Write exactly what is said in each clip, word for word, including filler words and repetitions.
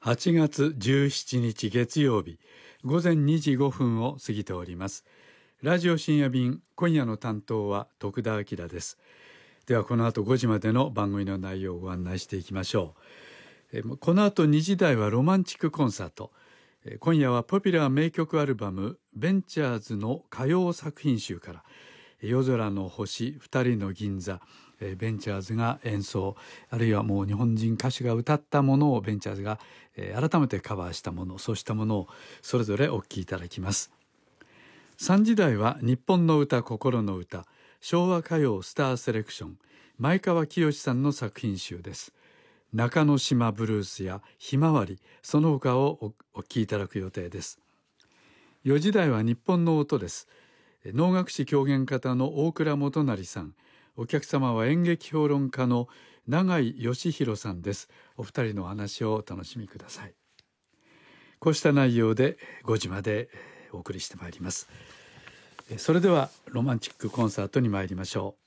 はちがつじゅうしちにち月曜日ごぜんにじごふんを過ぎております。ラジオ深夜便、今夜の担当は徳田明です。ではこの後ごじまでの番組の内容をご案内していきましょう。えこの後にじ台はロマンチックコンサート。今夜はポピュラー名曲アルバムベンチャーズの歌謡作品集から夜空の星、二人の銀座、ベンチャーズが演奏、あるいはもう日本人歌手が歌ったものをベンチャーズが改めてカバーしたもの、そうしたものをそれぞれお聴きいただきます。さんじ台は日本の歌、心の歌、昭和歌謡スターセレクション、前川清さんの作品集です。中之島ブルースやひまわり、その他を お, お聴きいただく予定です。よじ台は日本の音です。能楽師狂言方の大倉元成さん、お客様は演劇評論家の永井義弘さんです。お二人のお話をお楽しみください。こうした内容でごじまでお送りしてまいります。それではロマンチックコンサートに参りましょ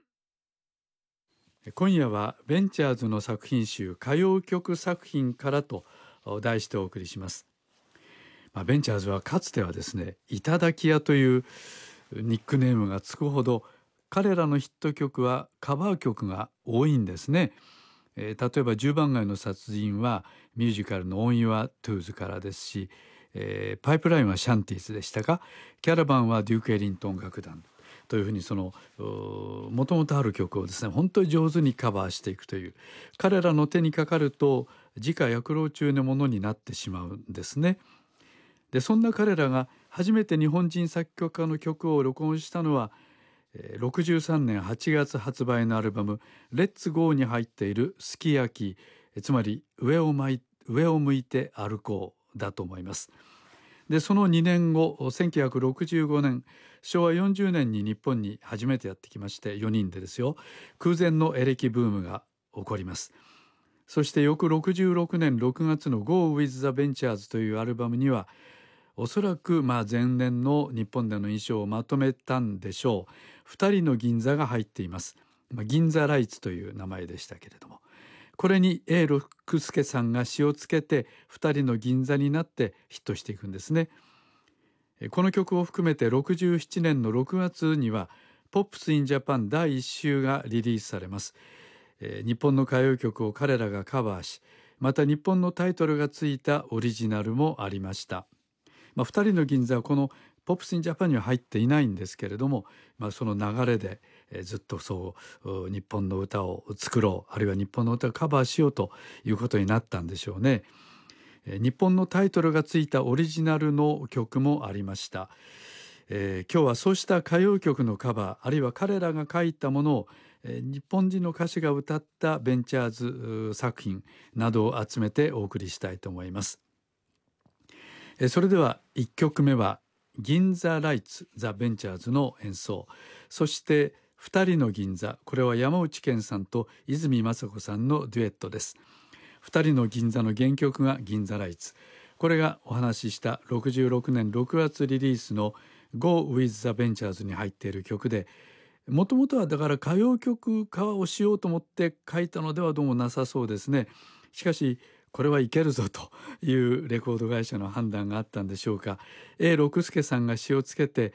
う。今夜はベンチャーズの作品集歌謡曲作品からと題してお送りします。まあ、ベンチャーズはかつてはですね、頂き屋というニックネームがつくほど彼らのヒット曲はカバー曲が多いんですね。えー、例えばじゅうばん街の殺人はミュージカルのオン・ユア・トゥーズからですし、えー、パイプラインはシャンティーズでしたが、キャラバンはデューク・エリントン楽団というふうに、そのもともとある曲をですね、本当に上手にカバーしていくという、彼らの手にかかると自家薬老中のものになってしまうんですね。でそんな彼らが初めて日本人作曲家の曲を録音したのはろくじゅうさんねんはちがつ発売のアルバム「レッツゴー」に入っているすき焼き、つまり上を向い上を向いて歩こうだと思います。でそのにねんご、せんきゅうひゃくろくじゅうごねん、しょうわよんじゅうねんに日本に初めてやってきまして、よにんでですよ、空前のエレキブームが起こります。そして翌ろくじゅうろくねんろくがつの Go with the Ventures というアルバムには、おそらくまあ前年の日本での印象をまとめたんでしょう。二人の銀座が入っています。まあ、銀座ライツという名前でしたけれども、これに 永六輔さんが詞をつけて二人の銀座になってヒットしていくんですね。この曲を含めてろくじゅうななねんのろくがつにはポップスインジャパンだいいっ週がリリースされます。えー、日本の歌謡曲を彼らがカバーし、また日本のタイトルがついたオリジナルもありました。まあ、ふたりの銀座はこのポップスインジャパンには入っていないんですけれども、まあ、その流れで、えー、ずっとそう日本の歌を作ろう、あるいは日本の歌をカバーしようということになったんでしょうね。えー、日本のタイトルがついたオリジナルの曲もありました。えー、今日はそうした歌謡曲のカバー、あるいは彼らが書いたものを、えー、日本人の歌手が歌ったベンチャーズ作品などを集めてお送りしたいと思います。それではいっきょくめは銀座ライツザ・ベンチャーズの演奏、そして二人の銀座、これは山内健さんと泉雅子さんのデュエットです。二人の銀座の原曲が銀座ライツ、これがお話ししたろくじゅうろくねんろくがつリリースの Go with the Ventures に入っている曲で、もともとはだから歌謡曲化をしようと思って書いたのではどうもなさそうですね。しかしこれはいけるぞというレコード会社の判断があったんでしょうか。永六輔さんが詞をつけて